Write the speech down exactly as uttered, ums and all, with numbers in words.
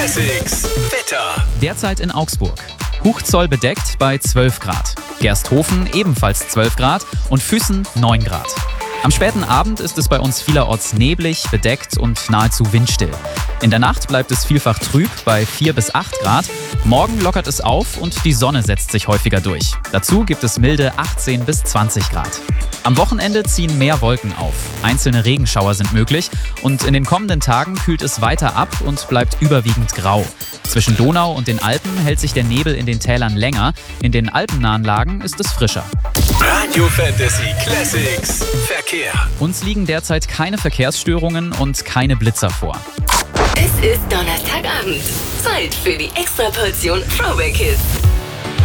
Classics Wetter. Derzeit in Augsburg. Hochzoll bedeckt bei zwölf Grad. Gersthofen ebenfalls zwölf Grad und Füssen neun Grad. Am späten Abend ist es bei uns vielerorts neblig, bedeckt und nahezu windstill. In der Nacht bleibt es vielfach trüb bei vier bis acht Grad. Morgen lockert es auf und die Sonne setzt sich häufiger durch. Dazu gibt es milde achtzehn bis zwanzig Grad. Am Wochenende ziehen mehr Wolken auf. Einzelne Regenschauer sind möglich und in den kommenden Tagen kühlt es weiter ab und bleibt überwiegend grau. Zwischen Donau und den Alpen hält sich der Nebel in den Tälern länger. In den alpennahen Lagen ist es frischer. Radio Fantasy Classics Verkehr. Uns liegen derzeit keine Verkehrsstörungen und keine Blitzer vor. Es ist Donnerstagabend. Zeit für die Extraportion Throwback Hits.